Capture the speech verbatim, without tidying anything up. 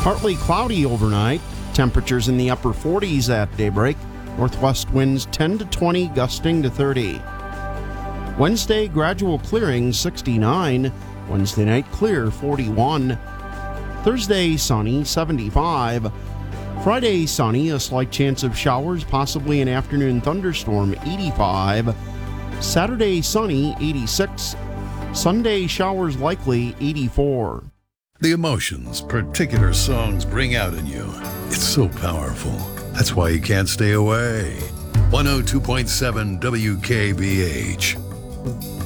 Partly cloudy overnight. Temperatures in the upper forties at daybreak. Northwest winds ten to twenty, gusting to thirty. Wednesday, gradual clearing, sixty-nine. Wednesday night, clear, forty-one. Thursday, sunny, seventy-five. Friday, sunny, a slight chance of showers, possibly an afternoon thunderstorm, eighty-five. Saturday, sunny, eighty-six. Sunday, showers likely, eighty-four. The emotions particular songs bring out in you. It's so powerful. That's why you can't stay away. one oh two point seven W K B H.